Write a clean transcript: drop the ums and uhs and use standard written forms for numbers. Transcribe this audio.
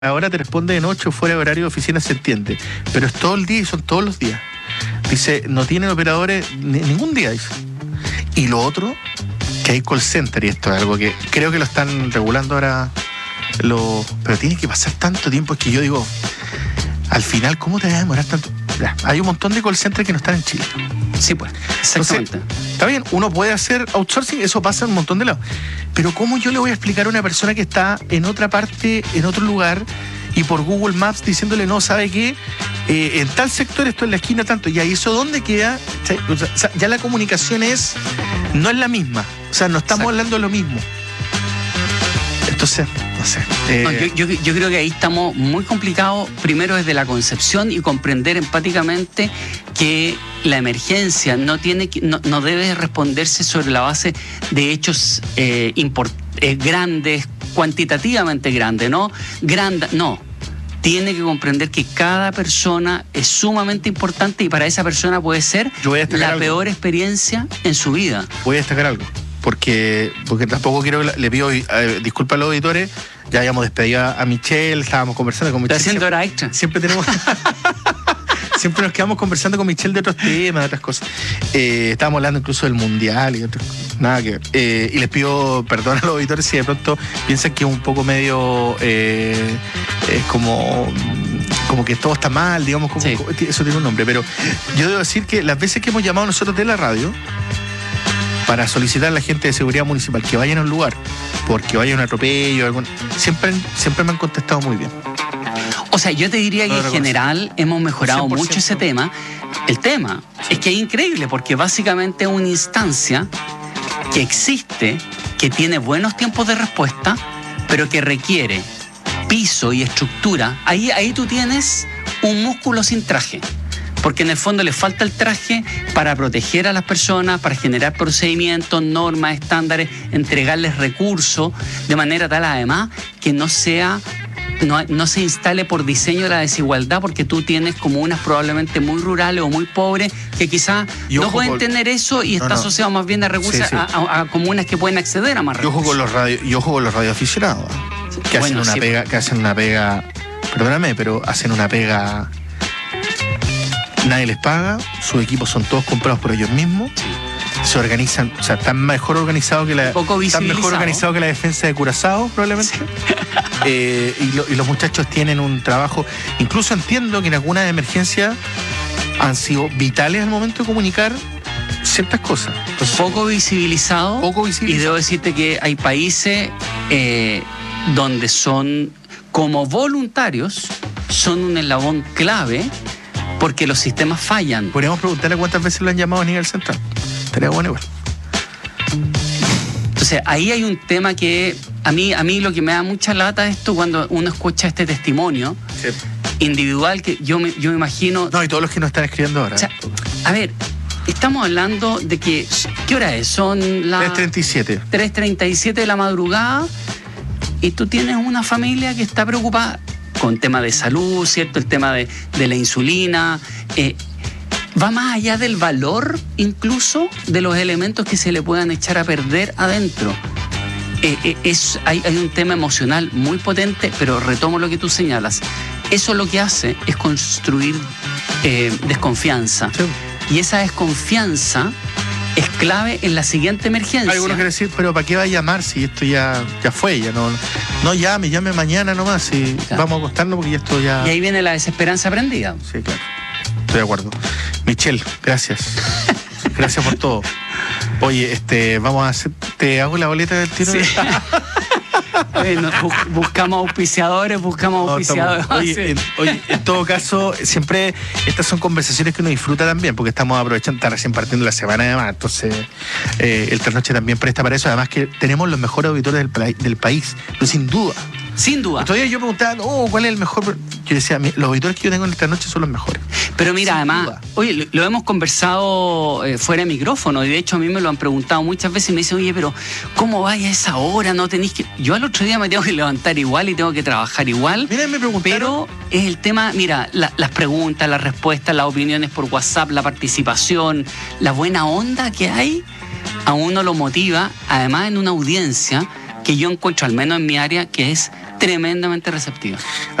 Ahora te responde de noche o fuera de horario de oficina, se entiende. Pero es todo el día y son todos los días. Dice, no tienen operadores ningún día, dice. Y lo otro, que hay call center, y esto es algo que creo que lo están regulando ahora. Pero tiene que pasar tanto tiempo, es que yo digo, al final, ¿cómo te vas a demorar tanto? Hay un montón de call centers que no están en Chile. Sí, pues, exactamente. Entonces, está bien, uno puede hacer outsourcing, eso pasa en un montón de lados. Pero ¿cómo yo le voy a explicar a una persona que está en otra parte, en otro lugar, y por Google Maps diciéndole, no, ¿sabe qué? En tal sector, esto en la esquina, tanto. ¿Y ahí eso dónde queda? O sea, ya la comunicación no es la misma. O sea, no estamos hablando de lo mismo. Entonces, no sé. Yo creo que ahí estamos muy complicados, primero desde la concepción y comprender empáticamente que la emergencia no debe responderse sobre la base de hechos grandes, cuantitativamente grandes, ¿no? Tiene que comprender que cada persona es sumamente importante y para esa persona puede ser la peor experiencia en su vida. Voy a destacar algo. Porque tampoco quiero que le pido disculpas a los auditores. Ya habíamos despedido a Michelle, estábamos conversando con Michelle. Está haciendo hora extra. Siempre nos quedamos conversando con Michelle de otros temas, de otras cosas. Estábamos hablando incluso del mundial y otras cosas. Nada que ver. Y les pido perdón a los auditores si de pronto piensan que es un poco medio es como que todo está mal, digamos, sí. Eso tiene un nombre. Pero yo debo decir que las veces que hemos llamado nosotros de la radio para solicitar a la gente de seguridad municipal que vayan a un lugar porque vaya un atropello, siempre me han contestado muy bien. O sea, yo te diría que en general hemos mejorado 100%. Mucho ese tema. El tema es que es increíble porque básicamente es una instancia que existe, que tiene buenos tiempos de respuesta, pero que requiere piso y estructura. Ahí tú tienes un músculo sin traje. Porque en el fondo le falta el traje para proteger a las personas, para generar procedimientos, normas, estándares, entregarles recursos, de manera tal además que no se instale por diseño la desigualdad, porque tú tienes comunas probablemente muy rurales o muy pobres que quizás no pueden tener eso y está asociado más bien a recursos, sí. A comunas que pueden acceder a más recursos. Y ojo con los radioaficionados, que hacen una pega, perdóname, pero hacen una pega. Nadie les paga, sus equipos son todos comprados por ellos mismos, se organizan, o sea, están mejor organizados que la defensa de Curazao, probablemente. Sí. Y los muchachos tienen un trabajo, incluso entiendo que en algunas emergencias han sido vitales al momento de comunicar ciertas cosas. Entonces, poco visibilizado. Y debo decirte que hay países donde son, como voluntarios, son un eslabón clave. Porque los sistemas fallan. Podríamos preguntarle cuántas veces lo han llamado a nivel central. Estaría bueno igual. Entonces, ahí hay un tema que a mí lo que me da mucha lata es esto cuando uno escucha este testimonio individual que yo me imagino. No, y todos los que nos están escribiendo ahora. O sea, a ver, estamos hablando de que. ¿Qué hora es? Son las 3:37. 3:37 de la madrugada. Y tú tienes una familia que está preocupada con tema de salud, ¿cierto? El tema de la insulina. Va más allá del valor, incluso, de los elementos que se le puedan echar a perder adentro. Hay un tema emocional muy potente, pero retomo lo que tú señalas. Eso lo que hace es construir desconfianza. Sí. Y esa desconfianza es clave en la siguiente emergencia. Algunos quieren decir, pero ¿para qué va a llamar si esto ya fue? No llame mañana nomás. Y claro. Vamos a acostarnos porque esto ya. Y ahí viene la desesperanza prendida. Sí, claro. Estoy de acuerdo. Michelle, gracias. Gracias por todo. Oye, vamos a hacer. ¿Te hago la boleta del tiro? Sí. Bueno, buscamos auspiciadores. Oye, en todo caso, siempre estas son conversaciones que uno disfruta también, porque estamos aprovechando, está recién partiendo la semana además, entonces el Trasnoche también presta para eso, además que tenemos los mejores auditores del país, pero sin duda. Sin duda. Todavía yo preguntaba, ¿cuál es el mejor? Yo decía, los auditores que yo tengo en esta noche son los mejores. Pero mira, además, oye, lo hemos conversado fuera de micrófono, y de hecho a mí me lo han preguntado muchas veces y me dicen, oye, pero ¿cómo vaya a esa hora? No tenéis que. Yo al otro día me tengo que levantar igual y tengo que trabajar igual. Mira, me preguntaron. Pero es el tema, mira, las preguntas, las respuestas, las opiniones por WhatsApp, la participación, la buena onda que hay, a uno lo motiva, además en una audiencia que yo encuentro, al menos en mi área, que es tremendamente receptiva.